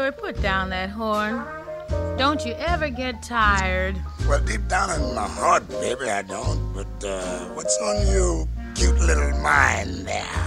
Louis, put down that horn. Don't you ever get tired. Well, deep down in my heart, baby, I don't. But what's on your cute little mind there?